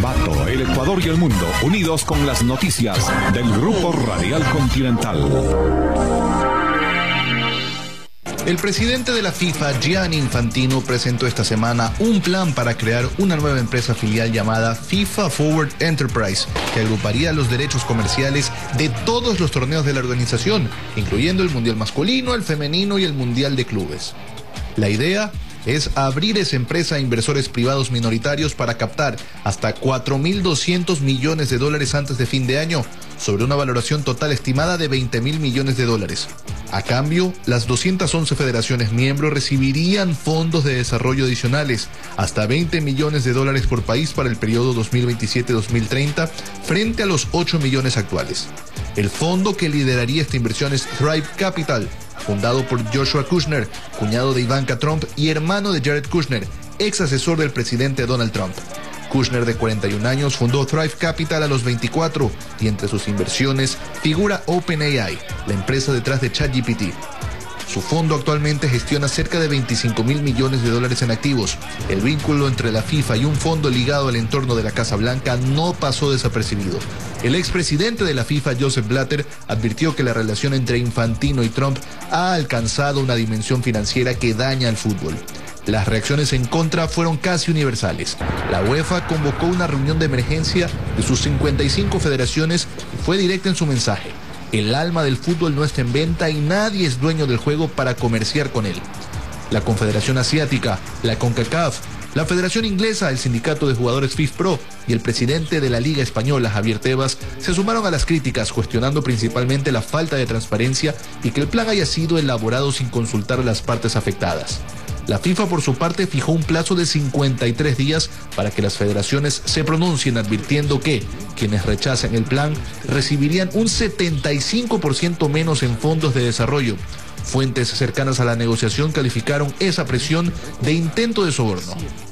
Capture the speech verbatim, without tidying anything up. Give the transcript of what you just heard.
Ambato, el Ecuador y el mundo, unidos con las noticias del Grupo Radial Continental. El presidente de la FIFA, Gianni Infantino, presentó esta semana un plan para crear una nueva empresa filial llamada FIFA Forward Enterprise, que agruparía los derechos comerciales de todos los torneos de la organización, incluyendo el Mundial masculino, el femenino y el Mundial de clubes. La idea es abrir esa empresa a inversores privados minoritarios para captar hasta cuatro mil doscientos millones de dólares antes de fin de año, sobre una valoración total estimada de veinte mil millones de dólares. A cambio, las doscientas once federaciones miembros recibirían fondos de desarrollo adicionales, hasta veinte millones de dólares por país para el periodo dos mil veintisiete a dos mil treinta, frente a los ocho millones actuales. El fondo que lideraría esta inversión es Thrive Capital, fundado por Joshua Kushner, cuñado de Ivanka Trump y hermano de Jared Kushner, ex asesor del presidente Donald Trump. Kushner, de cuarenta y un años, fundó Thrive Capital a los veinticuatro y entre sus inversiones figura OpenAI, la empresa detrás de ChatGPT. Su fondo actualmente gestiona cerca de veinticinco mil millones de dólares en activos. El vínculo entre la FIFA y un fondo ligado al entorno de la Casa Blanca no pasó desapercibido. El expresidente de la FIFA, Joseph Blatter, advirtió que la relación entre Infantino y Trump ha alcanzado una dimensión financiera que daña al fútbol. Las reacciones en contra fueron casi universales. La UEFA convocó una reunión de emergencia de sus cincuenta y cinco federaciones y fue directa en su mensaje. El alma del fútbol no está en venta y nadie es dueño del juego para comerciar con él. La Confederación Asiática, la CONCACAF, la Federación Inglesa, el Sindicato de Jugadores FIFPro y el presidente de la Liga Española, Javier Tebas, se sumaron a las críticas, cuestionando principalmente la falta de transparencia y que el plan haya sido elaborado sin consultar a las partes afectadas. La FIFA, por su parte, fijó un plazo de cincuenta y tres días para que las federaciones se pronuncien, advirtiendo que quienes rechacen el plan recibirían un setenta y cinco por ciento menos en fondos de desarrollo. Fuentes cercanas a la negociación calificaron esa presión de intento de soborno.